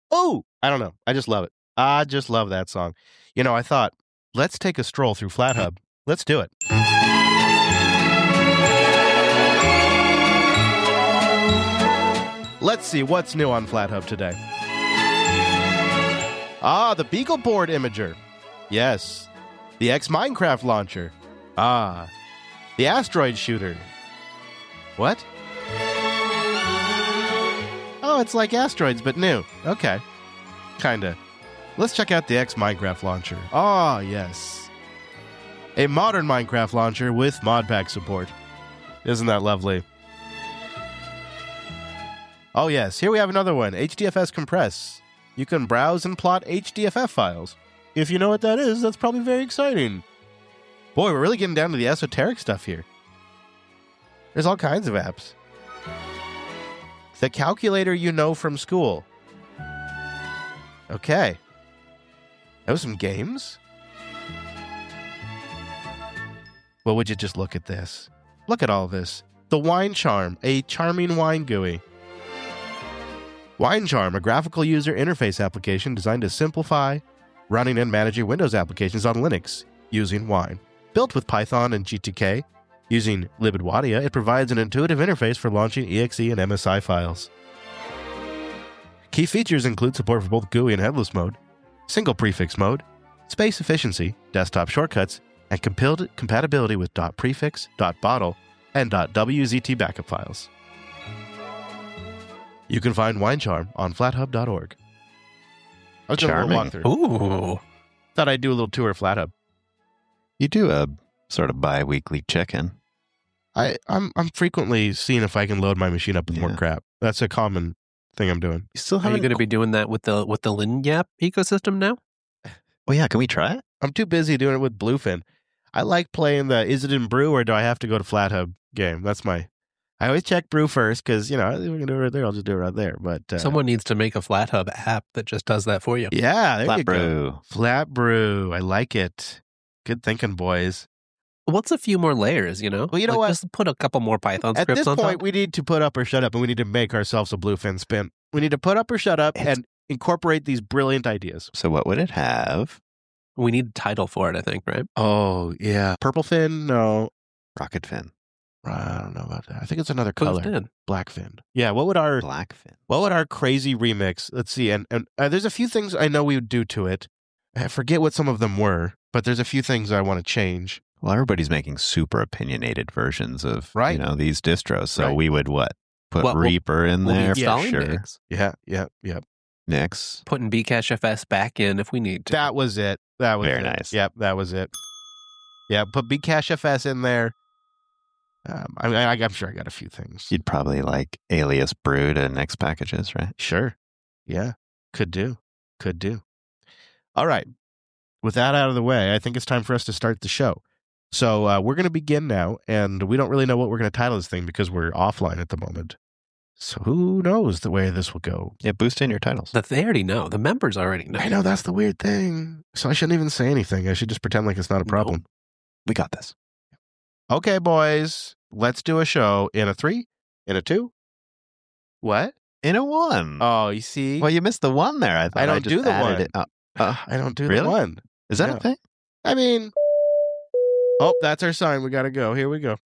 Oh, I don't know. I just love it. I just love that song. I thought, let's take a stroll through FlatHub. Let's do it. Let's see what's new on FlatHub today. The BeagleBoard Imager. Yes. The X-Minecraft Launcher. The Asteroid Shooter. What? Oh, it's like asteroids, but new. Okay. Kinda. Let's check out the X-Minecraft Launcher. Yes. A modern Minecraft launcher with modpack support. Isn't that lovely? Oh, yes. Here we have another one. HDFS Compress. You can browse and plot HDFF files. If you know what that is, that's probably very exciting. Boy, we're really getting down to the esoteric stuff here. There's all kinds of apps. The calculator you know from school. Okay. That was some games. Well, would you just look at this? Look at all this. The Wine Charm, a charming wine GUI. Wine Charm, a graphical user interface application designed to simplify running and managing Windows applications on Linux using Wine. Built with Python and GTK, using libadwadia, it provides an intuitive interface for launching exe and MSI files. Key features include support for both GUI and headless mode, single prefix mode, space efficiency, desktop shortcuts, and compatibility with .prefix, .bottle, and .wzt backup files. You can find Wine Charm on flathub.org. I was doing a little walkthrough. Ooh. Thought I'd do a little tour of FlatHub. You do a sort of bi-weekly check-in. I'm frequently seeing if I can load my machine up with more crap. That's a common thing I'm doing. You still Are you haven't... going to be doing that with the LinYap ecosystem now? Oh, yeah. Can we try it? I'm too busy doing it with Bluefin. I like playing the is it in Brew or do I have to go to FlatHub game? That's my... I always check Brew first because, we can do it right there. I'll just do it right there. But Someone needs to make a FlatHub app that just does that for you. Yeah, there Flat you go. Brew. Flat Brew. I like it. Good thinking, boys. What's a few more layers, Well, you know what? Just put a couple more Python At scripts this on point, top. we need to put up or shut up, and we need to make ourselves a Bluefin spin. We need to put up or shut up and incorporate these brilliant ideas. So what would it have? We need a title for it, I think, right? Oh, yeah. Purple fin? No. Rocket fin. I don't know about that. I think it's another color. Bluefin. Black fin. Yeah, what would our Black fin. crazy remix? Let's see. And there's a few things I know we would do to it. I forget what some of them were, but there's a few things I want to change. Well, everybody's making super opinionated versions of these distros. So we would put Reaper in there for sure. Nix. Yeah. Nix. Putting Bcachefs back in if we need to. That was it. That was very it. nice. Yep, that was it. Yeah, put Bcachefs in there. I'm sure I got a few things. You'd probably like alias brew to Nix packages, right? Sure. Yeah, could do. All right. With that out of the way, I think it's time for us to start the show. So we're going to begin now, and we don't really know what we're going to title this thing because we're offline at the moment. So who knows the way this will go? Yeah, boost in your titles. They already know. The members already know. I know, that's the weird thing. So I shouldn't even say anything. I should just pretend like it's not a problem. We got this. Okay, boys. Let's do a show in a 3, in a 2. What? In a 1. Oh, you see? Well, you missed the 1 there. I thought I don't just do the added 1. It. Oh. I don't do really? the 1. Is that a thing? I mean... Oh, that's our sign. We got to go. Here we go.